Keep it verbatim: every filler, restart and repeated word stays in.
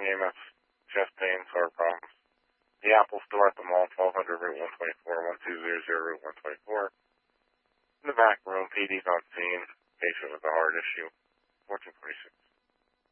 E M S, chest pain, sore problems. The Apple Store at the mall, twelve hundred Route one twenty-four, twelve hundred Route one twenty-four. In the back room, P D's on scene, patient with a heart issue, fourteen forty-six.